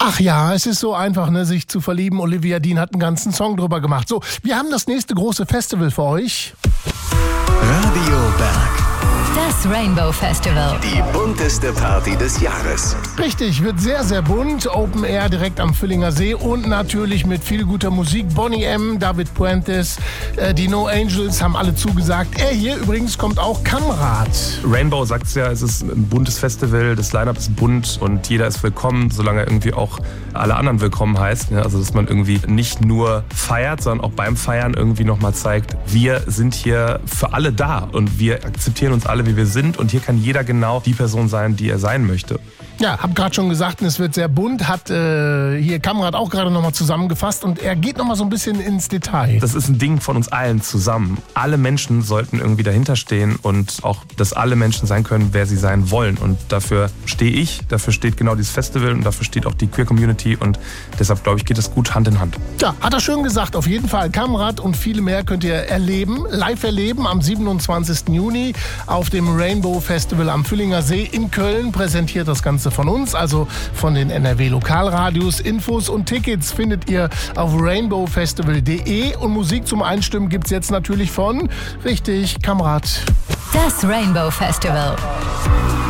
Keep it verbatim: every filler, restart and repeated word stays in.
Ach ja, es ist so einfach, ne, sich zu verlieben. Olivia Dean hat einen ganzen Song drüber gemacht. So, wir haben das nächste große Festival für euch. Radio Berg. Das Rainbow Festival. Die bunteste Party des Jahres. Richtig, wird sehr, sehr bunt. Open Air direkt am Völlinger See und natürlich mit viel guter Musik. Boney M., David Puentes, äh, die No Angels haben alle zugesagt. Er hier übrigens kommt auch, Kamrat. Rainbow sagt es ja, es ist ein buntes Festival, das Line-Up ist bunt und jeder ist willkommen, solange er irgendwie auch alle anderen willkommen heißt. Ja, also dass man irgendwie nicht nur feiert, sondern auch beim Feiern irgendwie nochmal zeigt, wir sind hier für alle da und wir akzeptieren uns alle, wie wir sind, und hier kann jeder genau die Person sein, die er sein möchte. Ja, hab gerade schon gesagt, es wird sehr bunt, hat äh, hier Kamrat auch gerade nochmal zusammengefasst und er geht nochmal so ein bisschen ins Detail. Das ist ein Ding von uns allen zusammen. Alle Menschen sollten irgendwie dahinter stehen und auch, dass alle Menschen sein können, wer sie sein wollen. Und dafür stehe ich, dafür steht genau dieses Festival und dafür steht auch die Queer-Community und deshalb, glaube ich, geht es gut Hand in Hand. Ja, hat er schön gesagt. Auf jeden Fall Kamrat und viele mehr könnt ihr erleben, live erleben am siebenundzwanzigsten Juni auf dem Rainbow Festival am Völlinger See in Köln. Präsentiert das Ganze von uns, also von den N R W-Lokalradios. Infos und Tickets findet ihr auf rainbow festival punkt de und Musik zum Einstimmen gibt's jetzt natürlich von, richtig, Kamrat. Das Rainbow Festival.